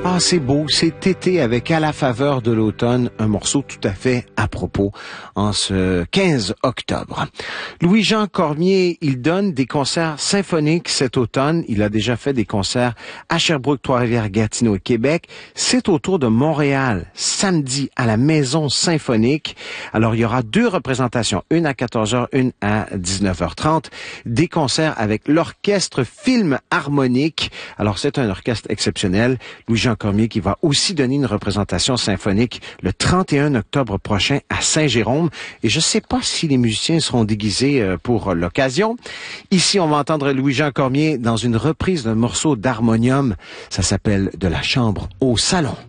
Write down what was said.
Ah, c'est beau, c'est été avec À la faveur de l'automne, un morceau tout à fait à propos en ce 15 octobre. Louis-Jean Cormier, il donne des concerts symphoniques cet automne. Il a déjà fait des concerts à Sherbrooke, Trois-Rivières, Gatineau et Québec. C'est au tour de Montréal, samedi, à la Maison Symphonique. Alors, il y aura 2 représentations, une à 14h, une à 19h30. Des concerts avec l'Orchestre Philharmonique. Alors, c'est un orchestre exceptionnel. Louis-Jean Cormier qui va aussi donner une représentation symphonique le 31 octobre prochain à Saint-Jérôme. Et je ne sais pas si les musiciens seront déguisés pour l'occasion. Ici, on va entendre Louis-Jean Cormier dans une reprise d'un morceau d'harmonium. Ça s'appelle « De la chambre au salon ».